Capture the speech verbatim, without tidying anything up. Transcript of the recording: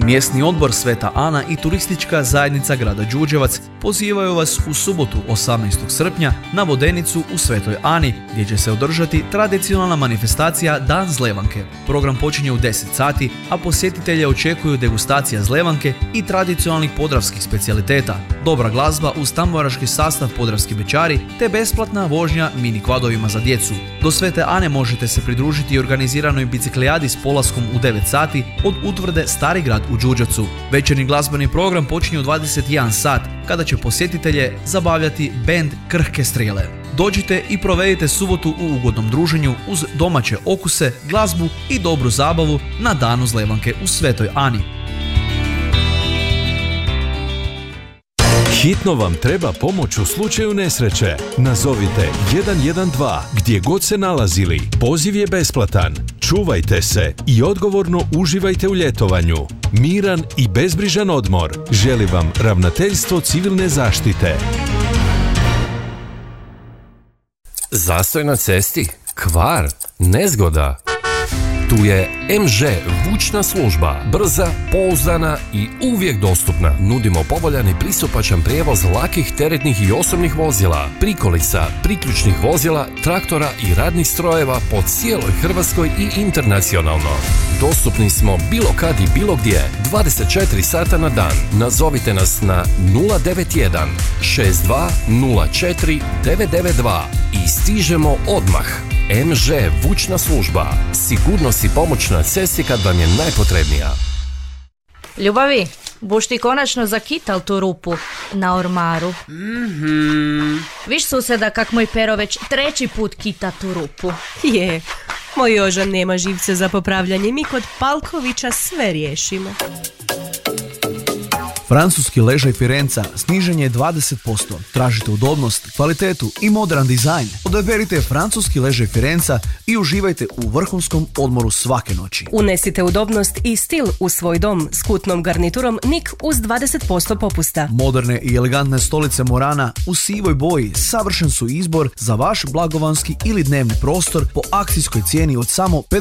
Mjesni odbor Sveta Ana i turistička zajednica grada Đurđevac pozivaju vas u subotu osamnaestog srpnja na Vodenicu u Svetoj Ani, gdje će se održati tradicionalna manifestacija Dan zlevanke. Program počinje u deset sati, a posjetitelje očekuju degustacija zlevanke i tradicionalnih podravskih specijaliteta, dobra glazba uz tamburaški sastav Podravski bećari te besplatna vožnja mini kvadovima za djecu. Do Svete Ane možete se pridružiti organiziranoj biciklijadi s polaskom u devet sati od utvrde Stari grad u Đurđevcu. Večernji glazbeni program počinje u dvadeset jedan sat, kada će posjetitelje zabavljati bend Krhke strele. Dođite i provedite subotu u ugodnom druženju uz domaće okuse, glazbu i dobru zabavu na Danu zlevanke u Svetoj Ani. Hitno vam treba pomoć u slučaju nesreće. Nazovite jedan jedan dva gdje god se nalazili. Poziv je besplatan. Čuvajte se i odgovorno uživajte u ljetovanju. Miran i bezbrižan odmor želi vam Ravnateljstvo civilne zaštite. Zastoj na cesti? Kvar? Nezgoda? Tu je em žé vučna služba. Brza, pouzdana i uvijek dostupna. Nudimo povoljan i pristupačan prijevoz lakih, teretnih i osobnih vozila, prikolica, priključnih vozila, traktora i radnih strojeva po cijeloj Hrvatskoj i internacionalno. Dostupni smo bilo kad i bilo gdje, dvadeset četiri sata na dan. Nazovite nas na nula devet jedan šest dva nula četiri devet devet dva i stižemo odmah. em žé vučna služba. Sigurnost i pomoć na cesti kad vam je najpotrebnija. Ljubavi, buš ti konačno zakital tu rupu na ormaru. Mm-hmm. Viš suseda kak moj Pero već treći put kita tu rupu. Je, moj Jožan nema živce za popravljanje, mi kod Palkovića sve riješimo. Francuski ležaj Firenca snižen je dvadeset posto. Tražite udobnost, kvalitetu i modern dizajn. Odaberite francuski ležaj Firenca i uživajte u vrhunskom odmoru svake noći. Unesite udobnost i stil u svoj dom s kutnom garniturom Nik uz dvadeset posto popusta. Moderne i elegantne stolice Morana u sivoj boji savršen su izbor za vaš blagovanski ili dnevni prostor po akcijskoj cijeni od samo